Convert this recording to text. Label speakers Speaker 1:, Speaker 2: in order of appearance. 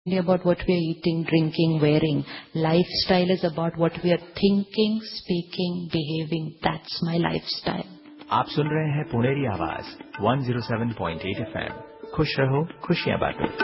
Speaker 1: about what we are eating, drinking, wearing. Lifestyle is about what we are thinking, speaking, behaving. That's my lifestyle.
Speaker 2: आप सुन रहे हैं पुणेरी आवाज 107.8 FM। खुश रहो, खुशियां बांटो।